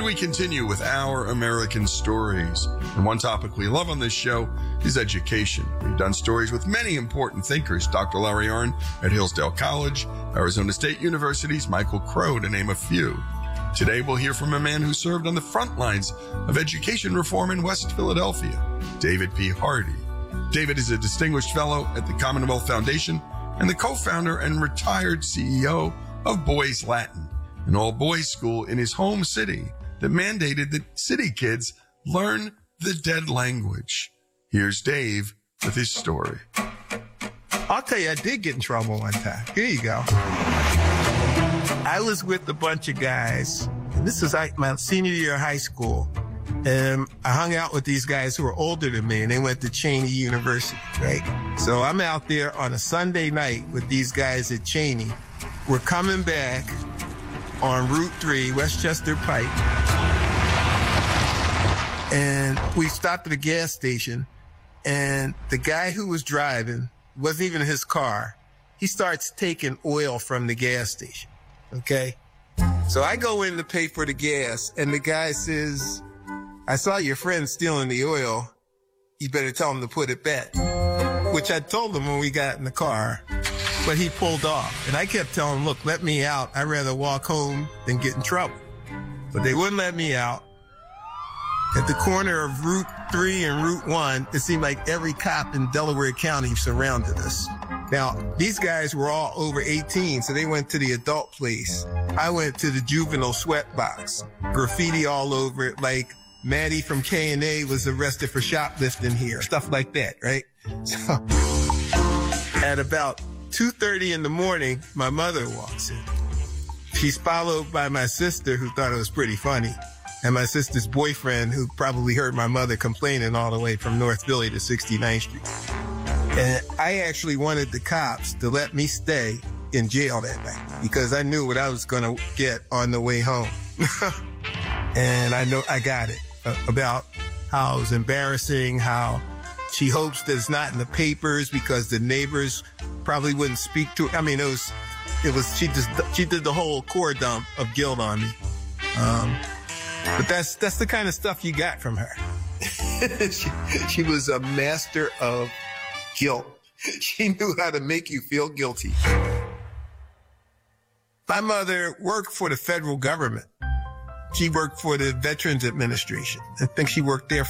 we continue with Our American Stories. And one topic we love on this show is education. We've done stories with many important thinkers, Dr. Larry Arnn at Hillsdale College, Arizona State University's Michael Crow, to name a few. Today we'll hear from a man who served on the front lines of education reform in West Philadelphia, David P. Hardy. David is a distinguished fellow at the Commonwealth Foundation and the co-founder and retired CEO of Boys Latin, an all-boys school in his home city that mandated that city kids learn the dead language. Here's Dave with his story. I'll tell you, I did get in trouble one time. Here you go. I was with a bunch of guys, and this was my senior year of high school, and I hung out with these guys who were older than me, and they went to Cheney University, right? So I'm out there on a Sunday night with these guys at Cheney. We're coming back on Route 3, Westchester Pike, and we stopped at a gas station, and the guy who was driving, wasn't even his car, he starts taking oil from the gas station, okay? So I go in to pay for the gas, and the guy says, I saw your friend stealing the oil. You better tell him to put it back, which I told him when we got in the car. But he pulled off. And I kept telling him, look, let me out. I'd rather walk home than get in trouble. But they wouldn't let me out. At the corner of Route 3 and Route 1, it seemed like every cop in Delaware County surrounded us. Now, these guys were all over 18, so they went to the adult place. I went to the juvenile sweat box. Graffiti all over it, like Maddie from K&A was arrested for shoplifting here. Stuff like that, right? So, at about 2:30 in the morning, my mother walks in. She's followed by my sister, who thought it was pretty funny, and my sister's boyfriend, who probably heard my mother complaining all the way from North Philly to 69th Street. And I actually wanted the cops to let me stay in jail that night because I knew what I was going to get on the way home. And I know I got it, about how it was embarrassing, how she hopes that it's not in the papers because the neighbors probably wouldn't speak to her. I mean, she did the whole core dump of guilt on me. But that's the kind of stuff you got from her. She was a master of guilt. She knew how to make you feel guilty. My mother worked for the federal government. She worked for the Veterans Administration. I think she worked there